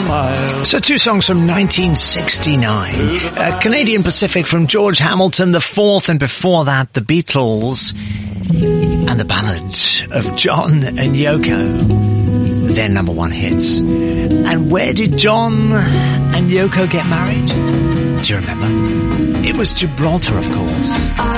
smile. So two songs from 1969. Canadian Pacific from George Hamilton the Fourth, and before that the Beatles and the ballads of John and Yoko, their number one hits. And where did John and Yoko get married? Do you remember? It was Gibraltar, of course.